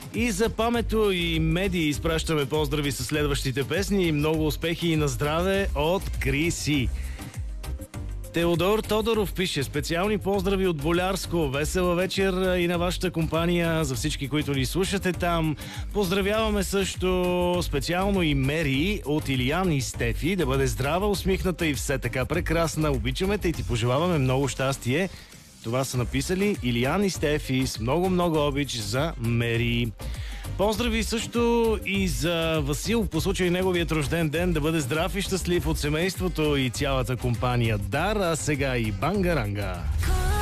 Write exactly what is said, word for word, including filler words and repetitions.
И за Памето и Меди изпращаме поздрави с следващите песни и много успехи и на здраве от Криси. Теодор Тодоров пише: специални поздрави от Болярско. Весела вечер и на вашата компания, за всички, които ни слушате там. Поздравяваме също специално и Мери от Илиян и Стефи. Да бъде здрава, усмихната и все така прекрасна. Обичаме те и ти пожелаваме много щастие. Това са написали Илиян и Стефи с много-много обич за Мери. Поздрави също и за Васил по случай неговият рожден ден. Да бъде здрав и щастлив от семейството и цялата компания Дар, а сега и Бангаранга.